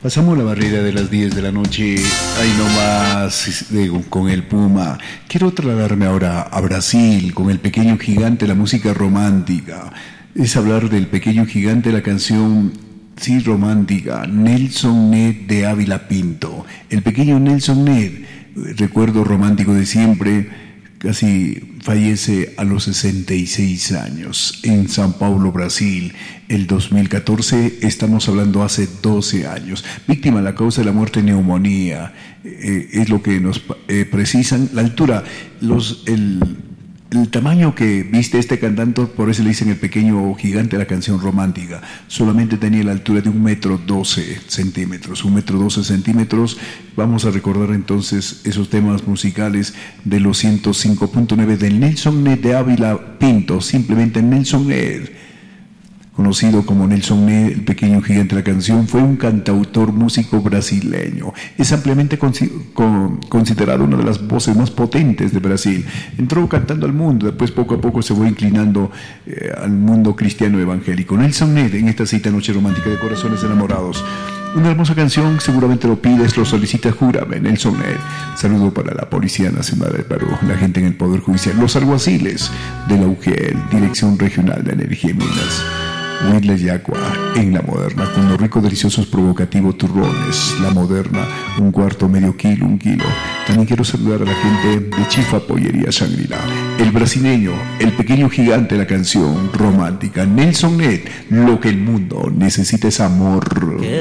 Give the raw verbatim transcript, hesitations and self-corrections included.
Pasamos la barrera de las diez de la noche, ahí nomás, digo, con el Puma. Quiero trasladarme ahora a Brasil, con el Pequeño Gigante, la música romántica. Es hablar del Pequeño Gigante, la canción, sí, romántica, Nelson Ned de Ávila Pinto. El pequeño Nelson Ned, recuerdo romántico de siempre, casi fallece a los sesenta y seis años en São Paulo, Brasil, el dos mil catorce, estamos hablando hace doce años. Víctima a la causa de la muerte, neumonía, eh, es lo que nos eh, precisan. La altura, los, el, el tamaño que viste este cantante, por eso le dicen el Pequeño Gigante, la canción romántica, solamente tenía la altura de un metro doce centímetros, un metro doce centímetros. Vamos a recordar entonces esos temas musicales de los ciento cinco punto nueve del Nelson Ned de Ávila Pinto, simplemente Nelson Ned, conocido como Nelson Ned, el Pequeño Gigante. La canción fue un cantautor músico brasileño. Es ampliamente considerado una de las voces más potentes de Brasil. Entró cantando al mundo, después poco a poco se fue inclinando eh, al mundo cristiano evangélico. Nelson Ned en esta cita Noche Romántica de Corazones Enamorados. Una hermosa canción, seguramente lo pides, lo solicita, júrame, Nelson Ned. Saludo para la Policía Nacional del Perú, la gente en el Poder Judicial, los alguaciles de la U G E L, Dirección Regional de Energía y Minas. Huiles Yacua, en La Moderna, con los ricos, deliciosos, provocativos turrones. La Moderna, un cuarto, medio kilo, un kilo. También quiero saludar a la gente de Chifa Pollería Shangri-La. El brasileño, el Pequeño Gigante, la canción romántica. Nelson Ned, lo que el mundo necesita es amor.